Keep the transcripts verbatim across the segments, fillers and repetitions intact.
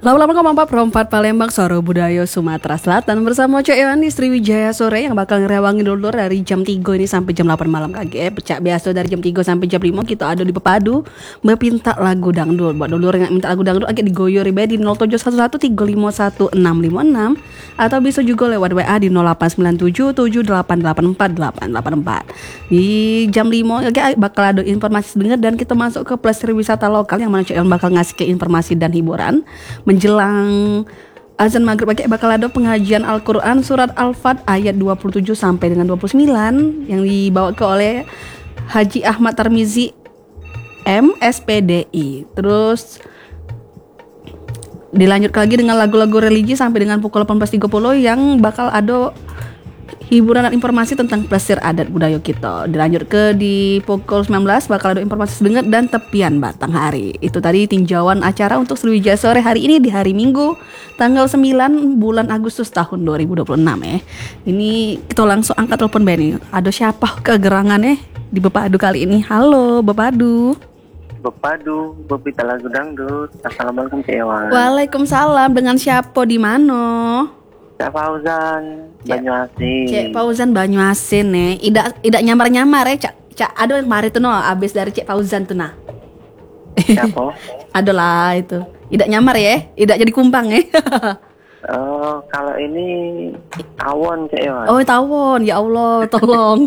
Lama-lama kompak perempat Palembang, Soro Budayo, Sumatera Selatan bersama Cok Ewan di Sriwijaya Sore yang bakal ngerewangin dulu dari jam tiga ini sampai jam delapan malam kage. Pecah biasa dari jam tiga sampai jam lima kita ada di Pepadu Mepinta lagu dangdut. Buat dulu yang minta lagu dangdut agak digoyor di nol tujuh satu satu tiga lima satu enam lima enam atau bisa juga lewat W A di nol delapan sembilan tujuh tujuh delapan delapan empat delapan delapan empat. Di jam lima agak bakal ada informasi dengar dan kita masuk ke plus wisata lokal yang mana Cok Ewan bakal ngasih ke informasi dan hiburan. Menjelang azan maghrib pagi bakal ada pengajian Al-Quran surat Al-Fat ayat dua puluh tujuh sampai dengan dua puluh sembilan yang dibawa ke oleh Haji Ahmad Tarmizi M S P D I. Terus dilanjut lagi dengan lagu-lagu religi sampai dengan pukul delapan belas tiga puluh yang bakal ada hiburan dan informasi tentang plesir adat budaya kita. Dilanjut ke di pukul sembilan belas bakal ada informasi sedengar dan tepian batang hari. Itu tadi tinjauan acara untuk Sriwijaya Sore hari ini di hari Minggu tanggal sembilan bulan Agustus tahun dua ribu dua puluh enam ya. Ini kita langsung angkat telepon Benny. Ada siapa kegerangannya di Bepadu kali ini? Halo Bepadu. Bepadu, Bepita lagu dangdut. Assalamualaikum Cek Ewan. Waalaikumsalam. Dengan siapa di mana? Cak Fauzan, Banyuasin. Cek Fauzan Banyuasin nih. Idak idak nyamar-nyamar ya, Cak. Cak ada yang kemarin tuh no, abis dari Cek Fauzan tuh nah. Siapa? Ada lah itu. Idak nyamar ya, idak jadi kumpang ya. Oh, kalau ini tawon Cek Ewan. Oh, tawon. Ya Allah, tolong.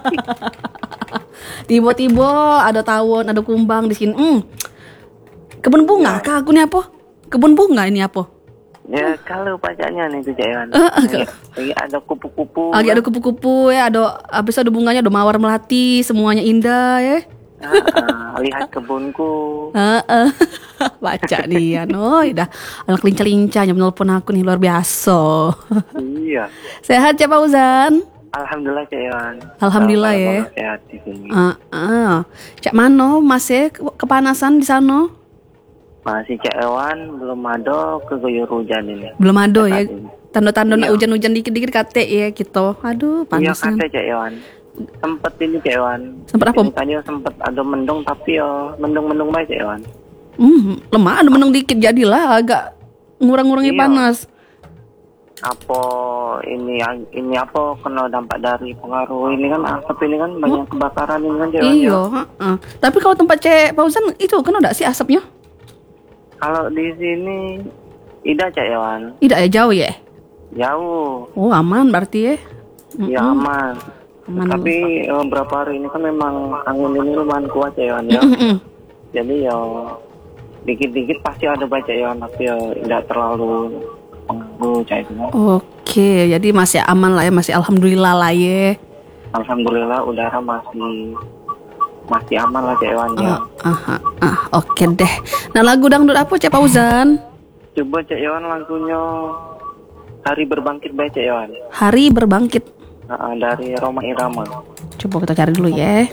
Tiba-tiba ada tawon, ada kumbang di sini. Hmm. Kebun bunga, kah aku nih apa? Kebun bunga ini apa? Ya kalau pacarnya nih tuh Cek Ewan. Uh, uh, lagi, lagi ada kupu-kupu. Lagi ada kupu-kupu ya, ada habis ada bunganya, ada mawar melati, semuanya indah ya. Uh, uh, lihat kebunku. Uh, uh. Baca dia, no, udah anak lincah-lincahnya menelpon aku nih luar biasa. Iya. Sehat Cek Fauzan? Alhamdulillah Cek Ewan. Alhamdulillah ya. Sehat di sini. Uh, uh. Cek Mano masih ke- kepanasan di sana? Masih Cek Ewan, belum ada keguyur hujan ini. Belum ada ya. Ini. Tanda-tanda nak Iya. hujan-hujan dikit-dikit kate ya gitu. Aduh, Iya panasan. kata Cek Ewan. Sempet ini Cek Ewan. Sempet apa? Ini tadi sempet ada mendung tapi ya mendung-mendung baik Cek Ewan. Hmm, lemah ada menung dikit jadilah agak ngurang-ngurangi Iya. panas. Apa ini ini apa kena dampak dari pengaruh ini kan asap ini kan banyak kebakaran ini kan Cek Ewan. Iya, ya. heeh. Tapi kalau tempat Cek Fauzan itu kena enggak sih asapnya? Kalau di sini tidak Cek Ewan. Tidak ya, jauh ya? Jauh. Oh, aman berarti ya. Ya Mm-mm. aman. Aman. Tapi eh, beberapa hari ini kan memang angin ini lumayan kuat Cek Ewan ya. Mm-mm. Jadi ya dikit-dikit pasti ada baca ya, tapi ya tidak terlalu pengaruh Cak itu. Oke, jadi masih aman lah ya, masih alhamdulillah lah ya. Alhamdulillah udara masih masih aman lah Cak Ewan ya. Ah, ah, ah, oke deh. Nah, lagu dangdut apa Cek Fauzan? Coba Cak Ewan lagunya Hari Berbangkit baik Cak Ewan. Hari Berbangkit. Nah, dari Roma Irama. Coba kita cari dulu ya.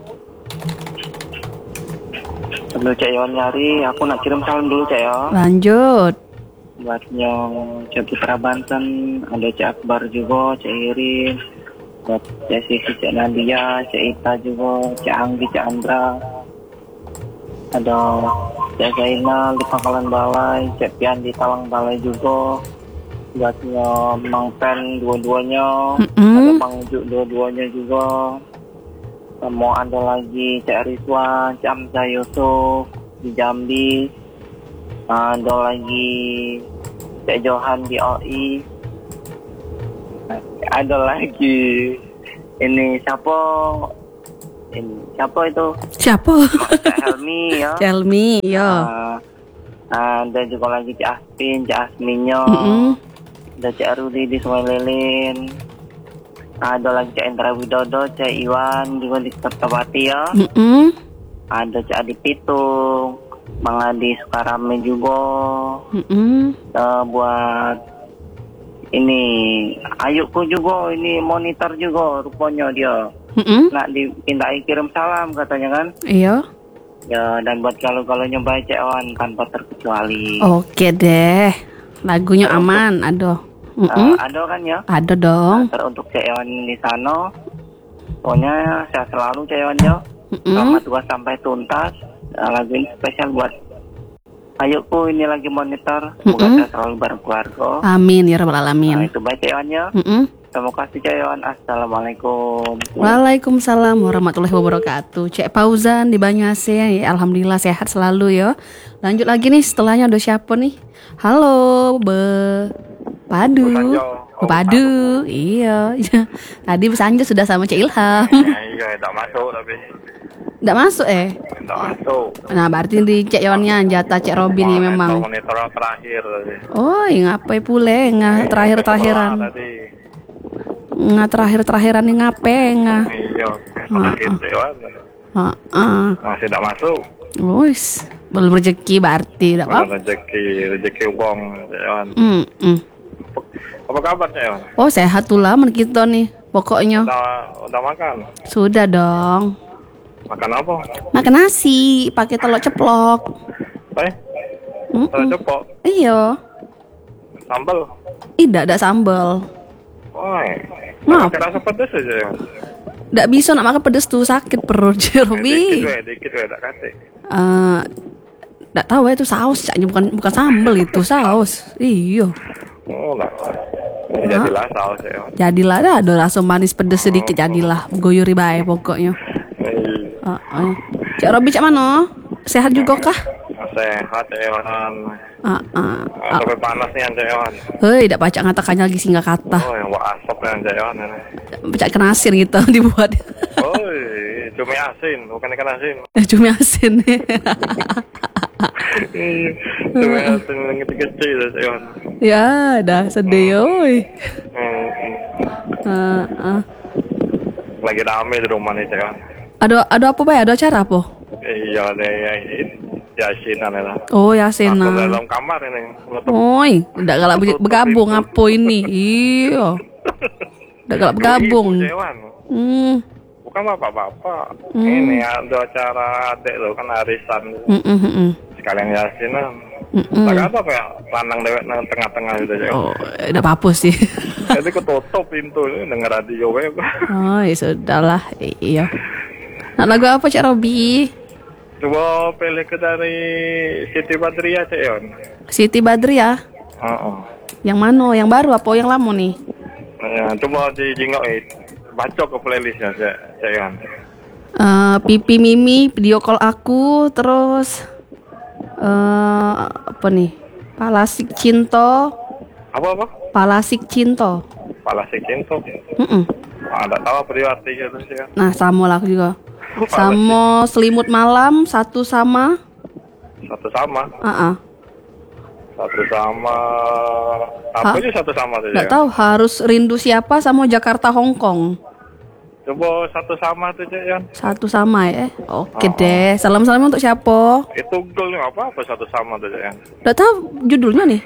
Sebelum Cak Ewan nyari, aku nak kirim salam dulu Cak ya. Lanjut. Buat nyong Cak Putra Banten, ada Cak Akbar juga, Cak Irin, buat Cak Sisi, Cak Nadia, Cak Ita juga, Cak Anggi, Cak Andra, ada Cak Zainal di Pangkalan Balai, Cak Pian di Talang Balai juga, buat nyong Mang Pen dua-duanya, Mm-mm. ada Mang Ujuk dua-duanya juga. Mau ada lagi Cak Rizwan, Cak Amza Yusuf di Jambi, ada lagi Cak Johan di O I, ada lagi ini siapa ini siapa itu Siapa? Cak Helmi ya. Helmi, yo. Ah, ada juga lagi Cak Aspin, Cak Asminyo, Mm-mm. ada Cak Rudi di Sungai Lilin. Ada lagi Cak Indra Widodo, Cak Iwan juga di Kertawati ya. Mm-mm. Ada Cak Adi Pitung, Bang Adi Sukarame juga. Mm-mm. Uh, buat ini Ayukku juga, ini monitor juga rupanya dia. Mm-mm. Nak dipintai kirim salam katanya kan. Iya. Ya, dan buat kalau-kalau nyoba Cak Wan tanpa terkecuali. Oke deh. Lagunya aman, aduh. Uh, Mm-mm. ada kan ya? Ada dong. Nah, untuk Cak Wan di sana. Pokoknya sehat selalu Cak Wan ya. Mm-mm. Selamat tugas sampai tuntas. Nah, lagu ini spesial buat Ayokku ini lagi monitor. Semoga Mm-mm. saya selalu bareng keluarga. Amin ya rabbal Nah, alamin. itu baca Ewannya. Mm-mm. Terima kasih Cak Ewan. Assalamualaikum. Waalaikumsalam warahmatullahi wabarakatuh. Cek Fauzan di Banyuasin, ya, alhamdulillah sehat selalu ya. Lanjut lagi nih, setelahnya ada siapa nih? Halo, Be Padu. Bu Sanjo. Bu Padu. Iya. Tadi Bu Sanjo sudah sama Cek Ilham. Iya, tak masuk tapi. Nggak masuk eh. Tak masuk. Nah, berarti di Cek Yonnya jatah Cek Robin nih memang. Monitor terakhir tadi. Oh, ngapai pule ngah terakhir-terakhiran. Sekolah Tadi. Ngah terakhir-terakhiran nih ngape ngah. Iya, terakhir Ewan. Heeh. Masih tak masuk. Wis, belum rezeki berarti enggak Bukan apa. rezeki, rezeki uang Ewan. Hmm, hmm. Apa kabar Ewan? Oh, sehat tuh lah men kita nih. Pokoknya Udah, udah makan? sudah dong. Makan apa? Makan nasi pakai telur ceplok. Eh, Mm-mm. telur cepok, Iya. sambal. Tidak ada sambal. Woi, Maaf. pakai rasa pedas aja ya. Nggak bisa nak makan pedes tuh sakit perut Eh, Dikit Robi. weh, dikit weh, tak kasih. Eh, nggak tahu ya itu saus caknya bukan bukan sambal itu saus. Iya. Oh, lah. Jadilah saus ya. Jadilah dah ada rasa manis pedes sedikit jadilah goyuri bae pokoknya. Eh, Heeh. Cak Robi cak mana? Sehat juga kah? sehat Ewan. Heeh. Sampai panas nih Ewan. Hei, tidak baca ngatakannya lagi singgah kata. Oh, yang buat asap nih Ewan. Baca ikan asin gitu dibuat. Oh, cumi asin, bukan ikan asin. Cumi asin. Cumi asin yang kecil-kecil Ewan. Ya, dah sedih oi. Hmm, Heeh. lagi rame di rumah nih Ewan. Ada ada apa Pak? Ada acara apa? Iya, ada yang yasinan lah. Oh, Yasin. Aku nah. dalam kamar ini. Menutup. Oi, udah galak be- bergabung apa ini? Iya. Udah galak bergabung. Ibu, Ewan. Hmm. Bukan bapak-bapak. Hmm. Ini ada acara adek lo kan arisan. Mm mm mm. Sekalian yasinan. Mm-mm. Tak apa apa ya, lanang dewek nang tengah-tengah gitu ya. Oh, udah apa sih. Jadi ketutup pintu ini denger radio web. Oh, ya sudahlah. Iya. Nak lagu apa Cak Robi? Coba pilih ke dari Siti Badriah Cek Yon. Siti Badriah. Heeh. Yang mana? Yang baru apa yang lama nih? Ya, coba dijingok eh baca ke playlistnya Cek Cek Yon. Eh, Pipi Mimi, video call aku, terus eh apa nih? Palasik Cinto, Apa apa? Palasik Cinto. Palasik Cinto. Mm-mm. Ada tahu apa dia artinya tuh sih? Nah, sama lah aku juga. Sama Selimut Malam, satu sama. Satu sama. Ah, Satu sama. Apa aja satu sama tuh nggak ya? tahu harus rindu siapa sama Jakarta Hong Kong. Coba satu sama tuh Cek Yon. Satu sama ya. Oke Oh. deh. Salam-salam untuk siapa? Itu goal apa apa satu sama tuh Cek Yon. Nggak tahu judulnya nih.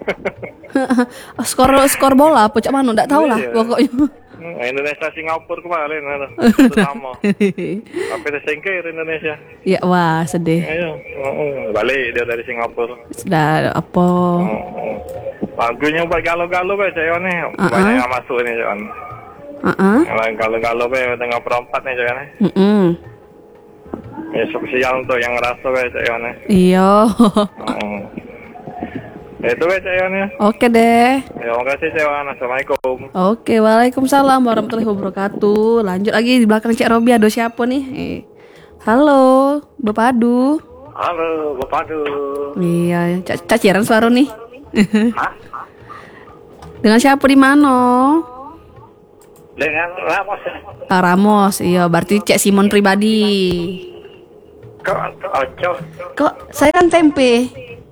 skor skor bola apa cak mana? Nggak tahu lah Iya. pokoknya. Hmm, Indonesia Singapura kemarin ada. Satu sama. Tapi tersingkir Indonesia. Ya wah sedih. Ayo, oh, balik dia dari Singapura. Sudah apa? Oh, lagunya buat galau-galau be Cek nih. Uh-uh. Banyak yang masuk nih Cek. Ah, Yang galau-galau be tengah perempat nih Cek. mm Ya spesial untuk yang ngerasa be Cek nih. Iya. Oh. Itu be Cek nih. Oke deh. Terima kasih Cek. Assalamualaikum. Oke, waalaikumsalam warahmatullahi wabarakatuh. Lanjut lagi di belakang Cek Robi ada siapa nih? Eh, halo, Bapak Adu. Halo, Bapak Du. Iya, Cak Caciran suara nih. Hah? Dengan siapa di mana? Dengan Ramos. Ah, Ramos, iya berarti Cek Simon pribadi. Kok ojo? Kok saya kan tempe.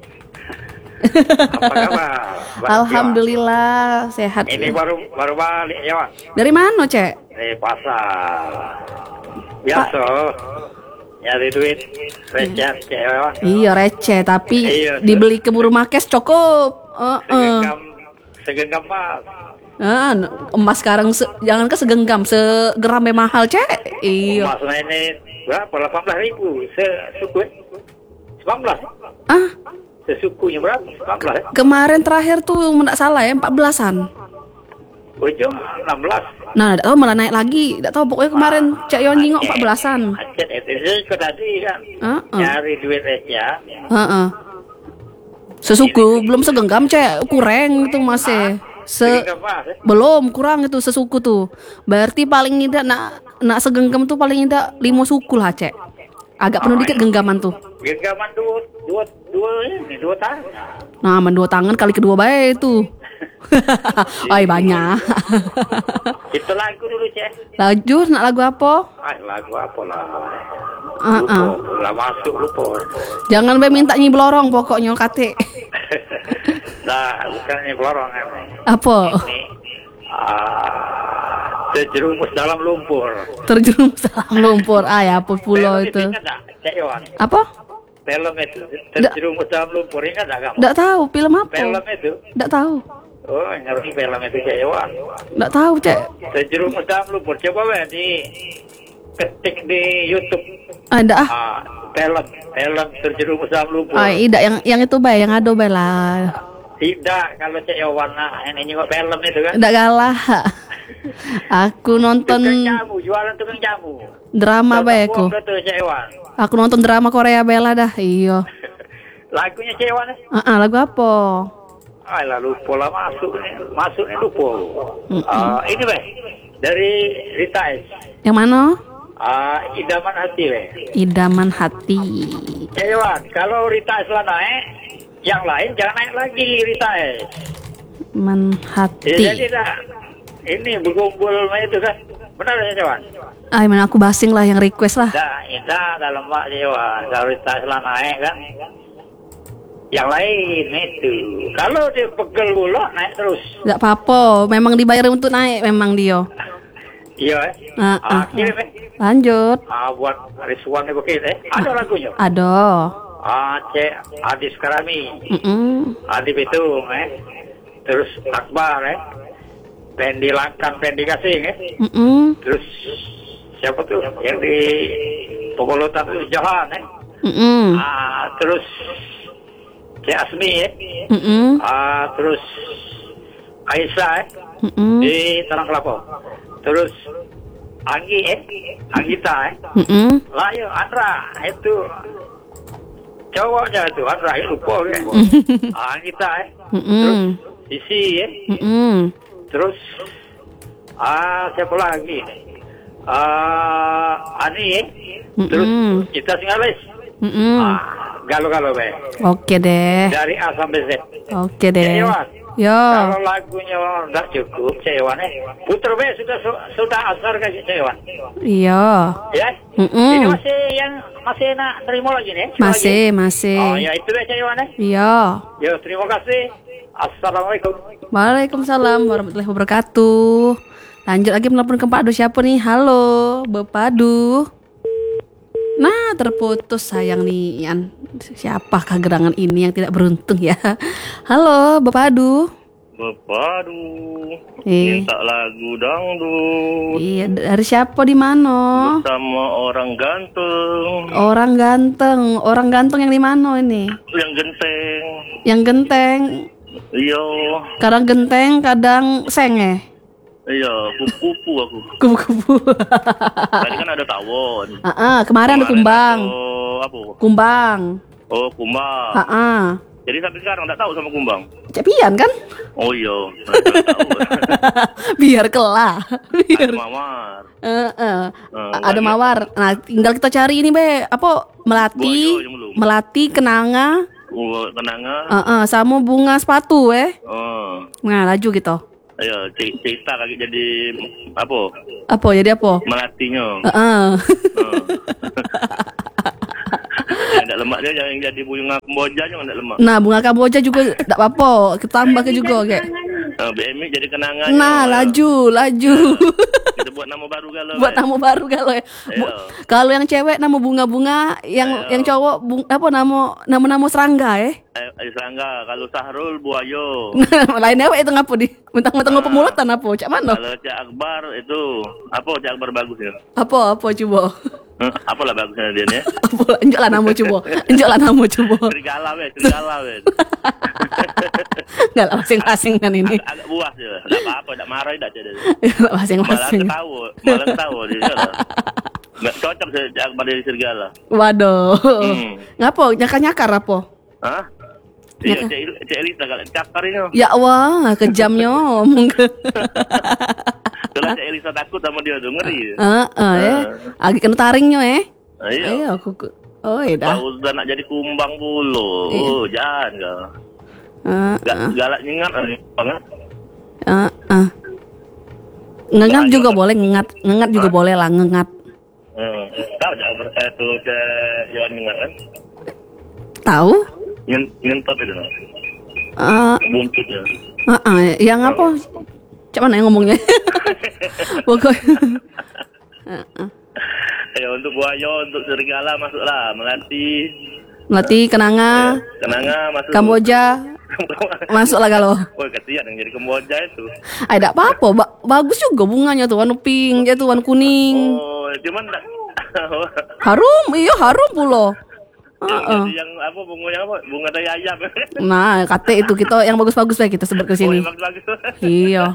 Apa kabar? Alhamdulillah sehat. Ini baru baru balik ya, Pak. Dari mana, Cek? Dari pasar. Biasa. Nyari duit receh ya, Pak. Iya receh tapi Iya, dibeli keburu makes cukup. Heeh. Segenggam segenggam Pak. Ah, emas sekarang se- jangan ke segenggam, segram mahal, Cek. Iya. Mas ini berapa? delapan belas ribu sesuku. sembilan belas. Ah, Sesukunya berapa? sembilan belas. kemarin terakhir tuh enggak salah ya empat belasan. Ujung enam belas. Nah, enggak tahu malah naik lagi. Enggak tahu pokoknya kemarin Cek Yon jingok empat belasan. Acet itu saya ikut tadi kan. Heeh. Nyari duit receh. Heeh. Sesuku belum segenggam cek, kurang itu masih. Se belum kurang itu sesuku tuh. Berarti paling tidak nak nak segenggam tuh paling tidak lima suku lah cek. Agak penuh dikit genggaman tuh. Genggaman dua dua dua ini dua tangan. Nah, men dua tangan kali kedua baik itu. Ay banyak. Itu lagu dulu cek. Laju nak lagu apa? Ah, lagu apa lah? Uh -uh. Lupa, lah masuk lupa. Jangan be minta nyi blorong pokoknya kate. Nah, bukan ini pelorong. Apa? Ini ah, terjerumus dalam lumpur. Terjerumus dalam lumpur. Ah ya, apa pulau itu? Ingat tak, Cek Iwan? Apa? Film itu terjerumus dalam lumpur, ingat tak kamu? Nggak tahu film apa? Film itu? Nggak tahu. Oh, ngerti film itu Cek Iwan? Nggak tahu cek. Terjerumus dalam lumpur. Coba weh di ketik di YouTube. Ah, nggak ah. Ah, film, film terjerumus dalam lumpur. Ah, tidak yang yang itu bay, yang ado bay lah. Tidak, kalau Cek Iwan nah, ini nyengok film itu kan. Nggak galah. Aku nonton Tukang jamu, jualan tukang jamu. drama bay aku. Betul Cek Iwan. Aku nonton drama Korea bela dah. Iya. Lagunya Cek Iwan. Ah, ah, lagu apa? Ah, lah lupa lah masuk nih, masuk nih lupa. Ah, ini Beh, dari Rita S. Yang mana? Ah, idaman hati Beh. Idaman hati. Cek Iwan, kalau Rita S lah naik, yang lain jangan naik lagi Rita S. Man Ya, hati. jadi dah, ini berkumpul itu kan, benar ya Cek Iwan? Ah, mana aku basing lah yang request lah. Dah, indah dalam Pak Cek Iwan, kalau Rita S lah naik kan. Yang lain itu, kalau dia pegel bulok naik terus. Nggak apa-apa, memang dibayar untuk naik memang dia. Iya eh. Ah, ah, Ah, kirim eh. Lanjut. Ah, buat Rizwan itu kirim eh. Ada lagunya. Ada. Ah, Cek Adis Karami, Mm-mm. Adi Bitung eh. Terus Akbar eh. Pendi Langkan, Pendi Kasing eh. Mm-mm. Terus siapa tuh yang di Pokolotan itu Jahan eh. Mm-mm. Ah, terus Cek Asmi eh. Mm-mm. Ah, terus Aisyah eh. Mm-mm. Di Tanah Kelapa. Terus Anggi eh. Anggita eh. Mm-mm. Lah yo Andra itu cowoknya itu Andra itu lupa ya. Ah, Anggita eh. Mm-mm. Terus Isi eh. Mm-mm. Terus ah siapa lagi? Ah Ani eh. Terus Mm-mm. kita Singalis. Mm-mm. Ah, galo-galo be. Oke deh. Dari A sampai Z. Oke deh. Cewan. Yo. Kalau lagunya nggak cukup, Cewan eh. Puter be sudah sudah asar kan Cewan. Iya. Ya. Mm-mm. Ini masih yang masih nak terima lagi nih? Cuma Masih, lagi. masih. Oh ya itu deh Cewan eh. Iya. Yo terima kasih. Assalamualaikum. Waalaikumsalam warahmatullahi wabarakatuh. Lanjut lagi menelpon ke Pak Adu siapa nih? Halo, Bapak Adu. Nah, terputus sayang nih. Yan. Siapakah gerangan ini yang tidak beruntung ya? Halo, Bapak Adu. Bapak, aduh, Eh. minta lagu dangdut Iya, dari siapa di mana? sama orang ganteng, Orang ganteng, orang ganteng yang di mana ini? yang genteng. Yang genteng, Iya, kadang genteng, kadang senge. iya, kupu-kupu aku. Kupu-kupu. Tadi kan ada tawon. Ah, ah, kemarin ada kumbang. Oh, apa? Kumbang. Oh, kumbang. Ah, ah. Jadi sampai sekarang nggak tahu sama kumbang. Cepian kan? Oh iya, nggak tahu. Biar kelah. Biar. Ada mawar. Eh, eh. Eh, Ada banyak. mawar. Nah, tinggal kita cari ini be, apa? Melati, Boyo yang belum. melati, kenanga, Oh, kenanga. eh, eh, sama bunga sepatu eh. Oh, Nah, laju gitu. ayo ci- cerita kaki jadi apa? Apa jadi apa? Melatinya. Eh, eh. Oh. Yang tak lemak dia yang jadi bunga kemboja yang tak lemak. Nah, bunga kamboja juga tak apa-apa. Kita tambah ke juga kayak. Nah, B M I jadi kenangan. Nah, laju, laju. Kita buat nama baru kalau. Buat nama baru kalau ya. Bu- Ayo. kalau yang cewek nama bunga-bunga, yang Ayo. yang cowok bung, apa nama nama-nama serangga ya. Ayo, ayo serangga. Kalau Sahrul buayo. Lainnya apa itu ngapa di? Mentang-mentang Ah. pemulatan apa? Cak mana? Kalau Cak Akbar itu apa Cak Akbar bagus ya? Apa apa coba? Hah? Apalah bagusnya dia nih? Apa enjak lah nama coba. Enjak lah nama coba. Serigala weh, serigala weh. Enggak lah masing-masing kan ini. Agak, agak buas ya. Tak apa-apa, tak marah tak jadi. Enggak Malah masing-masing. ketawa, malah ketawa dia. Lah. Nggak cocok sih Cak Akbar jadi serigala. Waduh. Hmm. Ngapa? Nyakar-nyakar apa? Hah? Iya, Cek Cek Elisa galak cakar ini. Ya Allah, kejamnya ngomong ke. Kalau Cek Elisa takut sama dia tuh ngeri. Heeh, ya. Agi kena taringnya eh. Iya. Ayo aku. Oh, iya dah. Kau udah nak jadi kumbang bulu. Oh, jangan kau. Heeh. Ga- galak nyengat banget. Heeh. Ngengat juga boleh, ngengat. Ngengat juga boleh lah, ngengat. Hmm. Tahu jangan percaya tuh ke Yohan nyengat kan? Tahu? Nyen nyentot itu. Eh, Buntutnya. heeh, yang apa? Cak mana yang ngomongnya? Pokoknya. Heeh. Ya untuk buaya, untuk serigala masuklah, melati, Melati, Kenanga, kenanga masuk. Kamboja, masuklah kalau. Woi kasihan yang jadi Kamboja itu. Ah, tidak apa-apa, ba- bagus juga bunganya tuh, warna pink, ya tuh warna kuning. Oh, cuman tak. Harum, iya harum pulo. Heeh. Jadi yang apa bunganya apa? Bunga tai ayam. Nah, kate itu kita yang bagus-bagus lah kita sebut ke Oh, sini. yang bagus-bagus. Iya.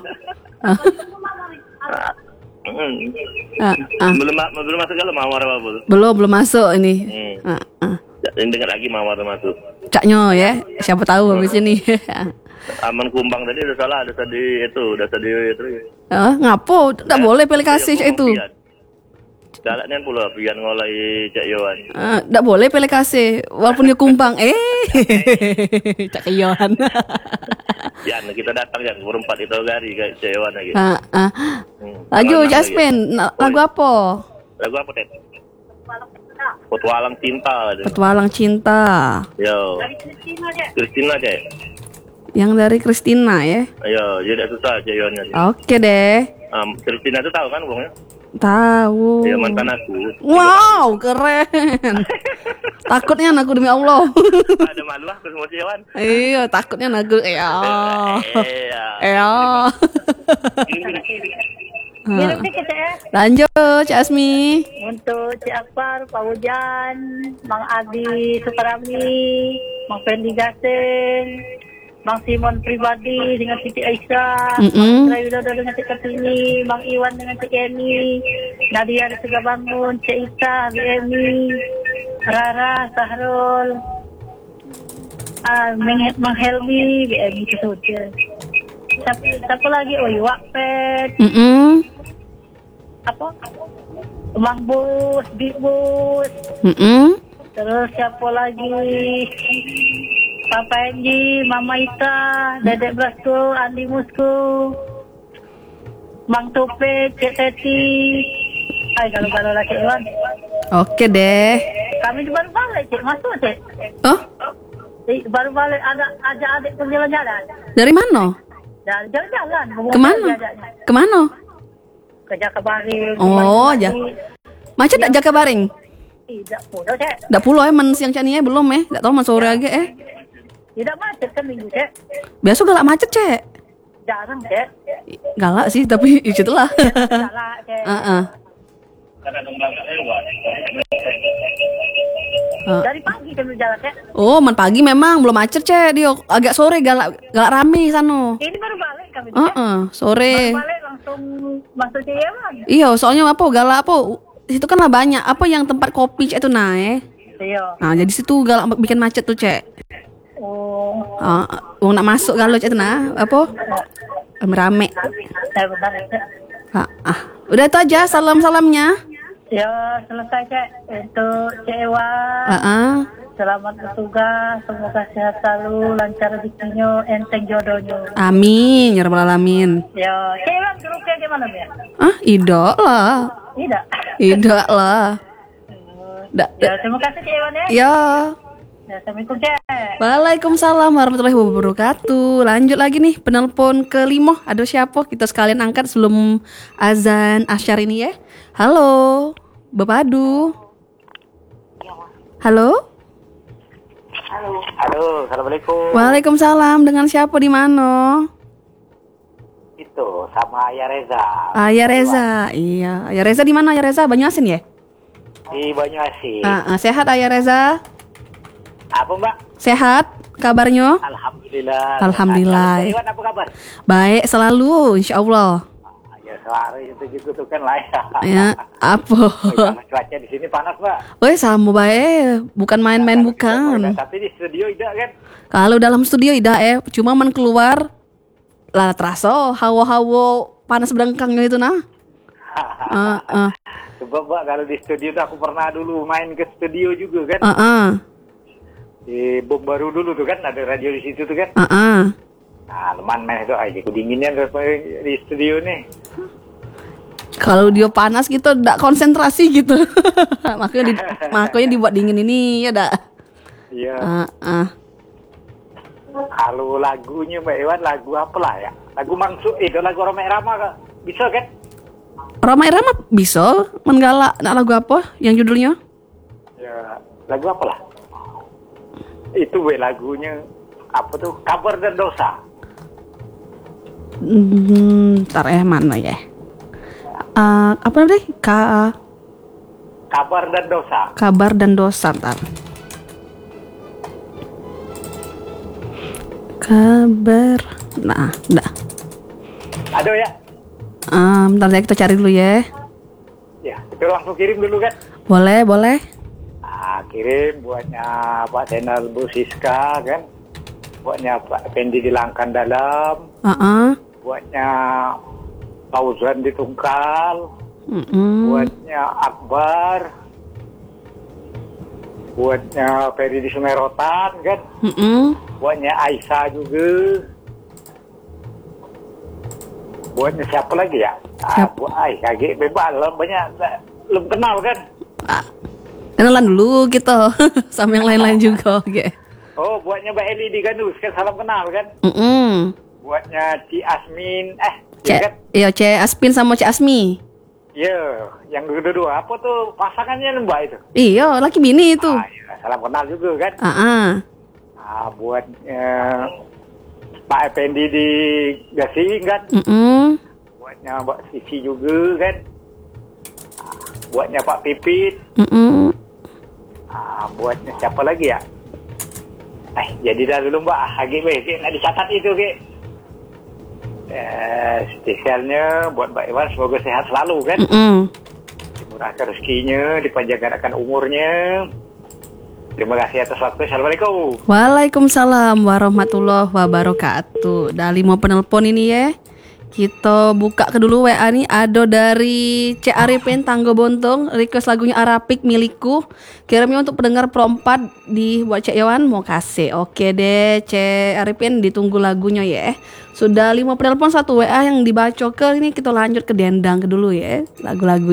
Hmm. Ah, ah. Belum ma- belum masuk kalau mawar apa bu? Belum belum masuk ini. Hmm. Ah, ah. Ini dengar lagi mawar masuk. Caknya ya, siapa tahu habis ini. Aman kumbang tadi udah salah, udah tadi itu, udah tadi itu. Ah, ngapo? Tidak boleh pilih kasih cak itu. Galaknya pula pian ngolai Cak Yohan. Ah, tidak boleh pilih kasih walaupun dia kumpang. Eh, cak Yohan. Ya, kita datang ya berempat itu gari kayak Cak Yohan lagi. Ah, ah. Hmm. Laju Lagu Jasmine, na- lagu apa? Lagu apa Ted? Petualang cinta. Aduh. Petualang Cinta. Yo. Kristina Cak. Yang dari Christina ya. Ayo, jadi susah Cak Yohan. Oke deh. Um, Kristina itu tahu kan bunganya? Tahu. Iya mantan aku. Wow, keren. Takutnya aku demi Allah. Ada malu aku semua Cak Yohan. Iya, takutnya aku. Ya. Iya. Ya. Minum dikit ya. Lanjut, Cik Asmi. Untuk Cik Akbar, Pak Hujan, Mang Adi Sukarami, Mang Fendi Gasen, Mang Simon pribadi dengan Siti Aisyah, Mm-mm. Mang Widodo dengan Cik Kartini, Mang Iwan dengan Cik Eni, Nadia dari Segabangun, Cik Ita, B M I, Rara, Sahrul, ah, Mang Mang Helmi, B M I itu saja. Siapa, siapa lagi? Oh, Wakpet. Mm-mm. Apa? Mang Bus, Big Bus, Mm-mm. terus siapa lagi? Papa Enji, Mama Ita, Dedek Brasku, Andi Musku, Mang Tope, Cik Teti. Ay, kalau-kalau lah Cik Iwan. Oke deh. Kami baru balik Cik, masuk Cik. Oh, Eh, baru balik ada ajak adik pun jalan-jalan. dari mana? Dan jalan-jalan. Kemana? Ajaknya. Kemana? Ke Jakabaring. Oh, ja. Macet tak jaga baring? Tidak pulau Cik. Tak pulau emang siang cani eh belum eh. Tak tahu mas sore aja eh. Tidak macet kan minggu Cik. Biasa galak macet cek. Jarang Cik. Galak sih tapi itu lah. Salah Cik. Heeh. Dari pagi kami jalan Cik. Oh, man pagi memang belum macet cek. Dia agak sore galak galak rame sana. Ini baru balik kami Cik. Heeh, sore. Baru balik langsung masuk Cik Yaman. Iya, soalnya apa galak apa? Situ kan lah banyak apa yang tempat kopi cek itu naik. Iya. Nah, jadi situ galak bikin macet tuh cek. Oh. Ah, uh, nak masuk galau cek itu nah apa? Rame. Saya bentar ya Cik. Ah, ah. Udah itu aja salam-salamnya. Ya selesai Cik. Untuk Cik Ewa. Heeh. Selamat bertugas. Semoga sehat selalu. Lancar rezekinya. Enteng jodohnya. Amin, ya rabbal alamin. Ya. Cik Ewa grupnya gimana ya? Ah, idak lah. Tidak. Idak lah. Da, Ya da, terima kasih Cik Ewa ya. ya. Ya, Assalamualaikum Cik. Waalaikumsalam warahmatullahi wabarakatuh. Lanjut lagi nih penelpon kelima. Ada siapa? Kita sekalian angkat sebelum azan asyar ini ya. Halo, Bapak Adu. Halo. Halo, assalamualaikum. Waalaikumsalam. Dengan siapa di mana? Itu sama Ayah Reza. Ayah Reza. Iya, Ayah Reza di mana? Ayah Reza Banyuasin ya? Di Banyuasin. Ah, ah, sehat Ayah Reza? Apa Mbak? Sehat kabarnya? Alhamdulillah. Alhamdulillah. Iwan apa kabar? Baik selalu, insya Allah. Ya suara itu juga tuh kan lah ya. Ya, apa? Kalau cuaca di sini panas, Mbak. Weh, sama bae, bukan main-main Kalau kita mau- bukan. Tapi di studio tidak kan? Kalau dalam studio tidak eh, cuma men keluar lah terasa hawa-hawa panas berengkangnya itu nah. Ah, ah, Sebab Mbak kalau di studio tuh aku pernah dulu main ke studio juga kan. ah, ah, Di Bom Baru dulu tuh kan ada radio di situ tuh kan. ah, ah. Nah, teman main itu aja kedinginan di studio nih. Kalau dia panas gitu, tidak konsentrasi gitu. makanya di, makanya dibuat dingin ini ya dak. Iya. Ah, ah. Kalau lagunya Mbak Iwan lagu apa lah ya? Lagu Mangsu, itu lagu Roma Irama Kak. Bisa kan? Rama Irama bisa menggalak nak lagu apa yang judulnya? Ya, lagu apa lah? Itu we lagunya apa tuh? Kabar dan Dosa. Hmm, ntar eh mana ya? Ah, apa namanya? Ka Kabar dan Dosa. kabar dan dosa ntar. Kabar. Nah, dah. Ada ya? Ah, bentar ya kita cari dulu ya. Ya, itu langsung kirim dulu kan? Boleh, boleh. Nah, kirim buatnya Pak Senal Bu Siska kan? Buatnya Pak Pendi di Langkan Dalam. Ah, ah. Buatnya Fauzan di Tungkal. Mm-mm. Buatnya Akbar. Buatnya Ferry di Sungai Rotan kan? Mm-mm. Buatnya Aisyah juga. Buatnya siapa lagi ya? Ah, Siapa? buat Aisyah, G, bebas lah, banyak belum kenal kan? Ah, kenalan dulu gitu sama yang lain-lain juga. Oke. Oh, buatnya Mbak Eli di Gandus kan salam kenal kan? Mm-mm. Buatnya Ci Asmin, eh, Cek, kan? iya Cek Aspin sama Cek Asmi. Iya, yang dua-dua apa tuh pasangannya Mbak itu? Iya, laki bini itu. Ah, iya, salam kenal juga kan? Ah, ah. Ah, buat eh, Pak Effendi di Gasing kan? Mm-mm. Buatnya Mbak Sisi juga kan? Ah, buatnya Pak Pipit. Mm-mm. Ah, buatnya siapa lagi ya? Eh, jadi dah dulu Mbak, lagi weh, nak dicatat itu ke. Eh, spesialnya buat Mbak Iwan semoga sehat selalu kan? Mm-mm. Dimurahkan rezekinya, dipanjangkan umurnya. Terima kasih atas waktu. Assalamualaikum. Waalaikumsalam warahmatullahi wabarakatuh. Dari mau penelpon ini ya. Kita buka ke dulu W A nih. Ada dari C Arifin Tanggo Bontong, request lagunya Arapik milikku. Kirimnya untuk pendengar Pro empat di buat Cek Iwan mau kasih. Oke deh C Arifin, ditunggu lagunya ya. Sudah lima penelpon satu W A yang dibaca ke ini, kita lanjut ke dendang ke dulu ya. Lagu-lagu